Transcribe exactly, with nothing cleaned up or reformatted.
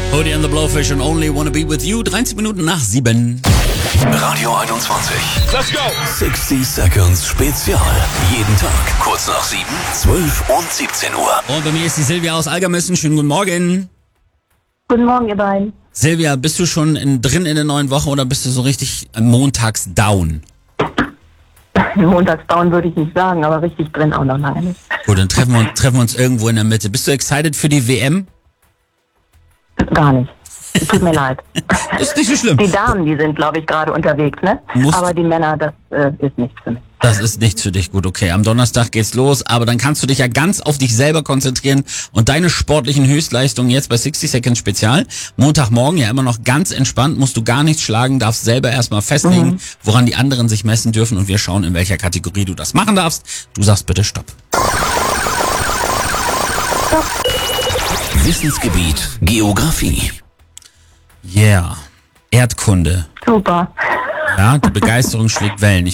Hoodie and the Blowfish and Only Wanna Be With You. dreißig Minuten nach sieben. Radio einundzwanzig. Let's go! sechzig Seconds Spezial. Jeden Tag kurz nach sieben, zwölf und siebzehn Uhr. Und bei mir ist die Silvia aus Algermissen. Schönen guten Morgen. Guten Morgen, ihr beiden. Silvia, bist du schon in, drin in der neuen Woche oder bist du so richtig montags down? Montags down würde ich nicht sagen, aber richtig drin auch noch nein. Gut, dann treffen wir, uns, treffen wir uns irgendwo in der Mitte. Bist du excited für die W M? Gar nicht. Tut mir leid. Ist nicht so schlimm. Die Damen, die sind, glaube ich, gerade unterwegs, ne? Musst- Aber die Männer, das äh, ist nichts für mich. Das ist nichts für dich. Gut, okay. Am Donnerstag geht's los, aber dann kannst du dich ja ganz auf dich selber konzentrieren und deine sportlichen Höchstleistungen jetzt bei sechzig Seconds Spezial. Montagmorgen ja immer noch ganz entspannt, musst du gar nichts schlagen, darfst selber erstmal festlegen, Mhm. woran die anderen sich messen dürfen und wir schauen, in welcher Kategorie du das machen darfst. Du sagst bitte Stopp. Wissensgebiet Geografie. Yeah. Erdkunde. Super. Ja, die Begeisterung schlägt Wellen.